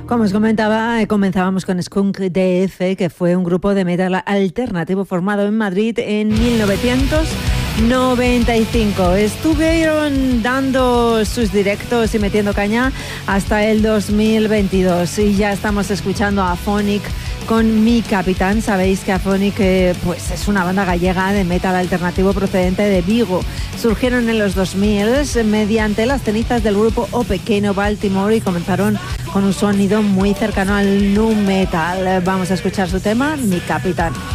Como os comentaba, comenzábamos con Skunk DF, que fue un grupo de metal alternativo formado en Madrid en 1995. Estuvieron dando sus directos y metiendo caña hasta el 2022 y ya estamos escuchando a Aphonic con Mi Capitán. Sabéis que Aphonic pues es una banda gallega de metal alternativo procedente de Vigo. Surgieron en los 2000 mediante las cenizas del grupo O Pequeno Baltimore y comenzaron con un sonido muy cercano al nu metal. Vamos a escuchar su tema, Mi Capitán.